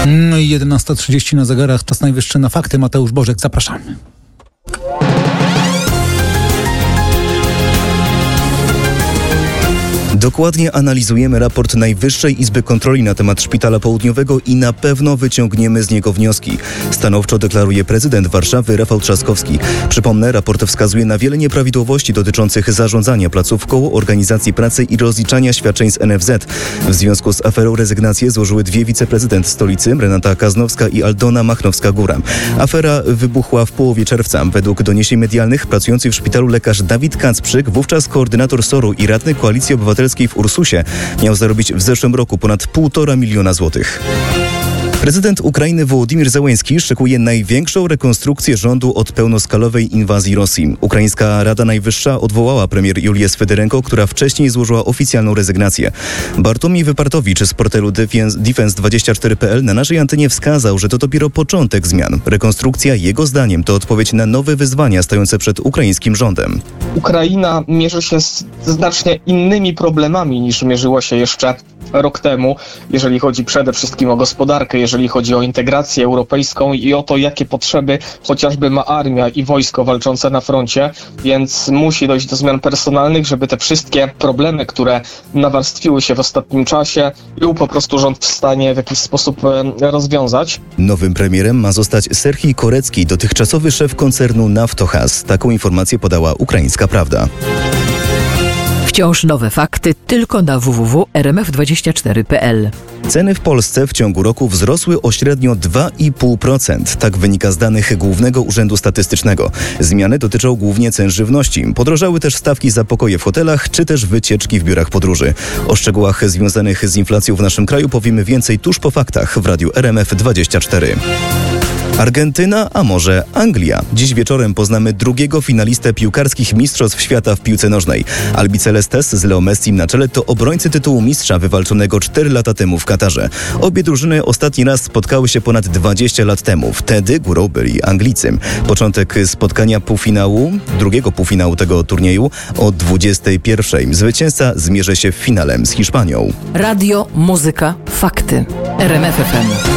No i 11:30 na zegarach, czas najwyższy na fakty. Mateusz Bożek, zapraszamy. Dokładnie analizujemy raport Najwyższej Izby Kontroli na temat Szpitala Południowego i na pewno wyciągniemy z niego wnioski. Stanowczo deklaruje prezydent Warszawy Rafał Trzaskowski. Przypomnę, raport wskazuje na wiele nieprawidłowości dotyczących zarządzania placówką, organizacji pracy i rozliczania świadczeń z NFZ. W związku z aferą rezygnację złożyły dwie wiceprezydent stolicy, Renata Kaznowska i Aldona Machnowska-Góra. Afera wybuchła w połowie czerwca. Według doniesień medialnych pracujący w szpitalu lekarz Dawid Kacprzyk, wówczas koordynator SOR-u i radny Koalicji Obywatelskiej w Ursusie, miał zarobić w zeszłym roku ponad 1,5 miliona złotych. Prezydent Ukrainy Wołodymyr Zełenski szykuje największą rekonstrukcję rządu od pełnoskalowej inwazji Rosji. Ukraińska Rada Najwyższa odwołała premier Julię Swyderenko, która wcześniej złożyła oficjalną rezygnację. Bartłomiej Wypartowicz z portalu Defense24.pl na naszej antenie wskazał, że to dopiero początek zmian. Rekonstrukcja, jego zdaniem, to odpowiedź na nowe wyzwania stojące przed ukraińskim rządem. Ukraina mierzy się z znacznie innymi problemami niż mierzyła się jeszcze rok temu, jeżeli chodzi przede wszystkim o gospodarkę, jeżeli chodzi o integrację europejską i o to, jakie potrzeby chociażby ma armia i wojsko walczące na froncie, więc musi dojść do zmian personalnych, żeby te wszystkie problemy, które nawarstwiły się w ostatnim czasie, był po prostu rząd w stanie w jakiś sposób rozwiązać. Nowym premierem ma zostać Serhij Korecki, dotychczasowy szef koncernu Naftogaz. Taką informację podała Ukraińska Prawda. Wciąż nowe fakty tylko na www.rmf24.pl. Ceny w Polsce w ciągu roku wzrosły o średnio 2,5%. Tak wynika z danych Głównego Urzędu Statystycznego. Zmiany dotyczą głównie cen żywności. Podrożały też stawki za pokoje w hotelach, czy też wycieczki w biurach podróży. O szczegółach związanych z inflacją w naszym kraju powiemy więcej tuż po faktach w radiu RMF24. Argentyna, a może Anglia. Dziś wieczorem poznamy drugiego finalistę piłkarskich Mistrzostw Świata w piłce nożnej. Albicelestes z Leo Messim na czele to obrońcy tytułu mistrza wywalczonego 4 lata temu w Katarze. Obie drużyny ostatni raz spotkały się ponad 20 lat temu. Wtedy górą byli Anglicy. Początek spotkania drugiego półfinału tego turnieju o 21:00. Zwycięzca zmierzy się w finale z Hiszpanią. Radio, muzyka, fakty. RMF FM.